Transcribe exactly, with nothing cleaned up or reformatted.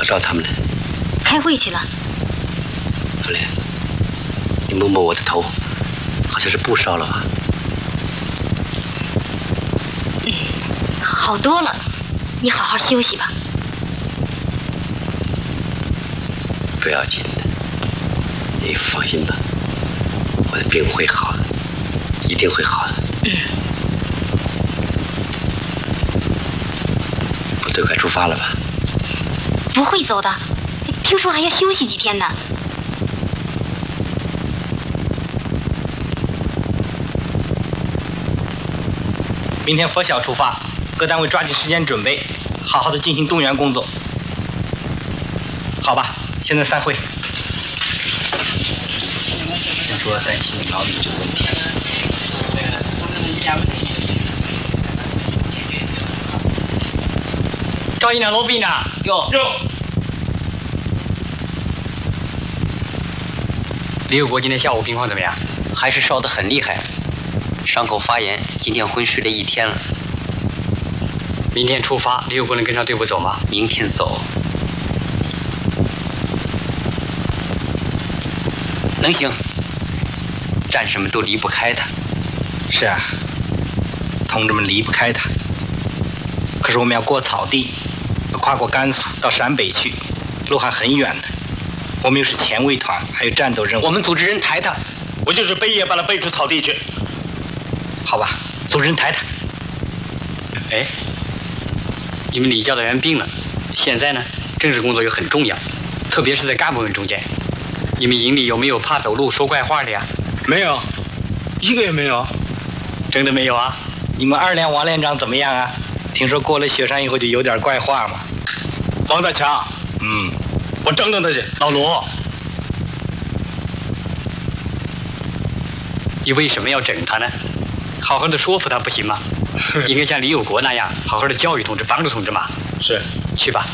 找他们呢？ 开会去了。 福莲，你摸摸我的头，好像是不烧了吧？ 嗯，好多了。你好好休息吧。 不要紧的，你放心吧，我的病会好的，一定会好的。 嗯。 部队快出发了吧？ 不会走的，听说还要休息几天呢。 明天拂晓出发，各单位抓紧时间准备，好好的进行动员工作。好吧，现在散会。我主要担心老李这个问题。 赵营长、罗副营长， 哟哟。李有国今天下午病况怎么样？ 还是烧得很厉害，伤口发炎，今天昏睡了一天了。 明天出发，李有国能跟上队伍走吗？ 明天走。能行，战士们都离不开他。 是啊，同志们离不开他。可是我们要过草地，要跨过甘肃到陕北去，路还很远的。我们又是前卫团，还有战斗任务。 我们组织人抬他， 我就是背也把他背出草地去。 好吧，组织人抬他。 哎，你们李教导员病了，现在呢，政治工作又很重要，特别是在干部们中间。你们营里有没有怕走路说怪话的呀？ 没有，一个也没有。 真的没有啊？ 你们二连王连长怎么样啊？听说过了雪山以后就有点怪话嘛。 王大强， 嗯， 我整整他去。 老罗，你为什么要整他呢？好好的说服他不行吗？应该像李有国那样，好好的教育同志，帮助同志嘛。 是， 去吧。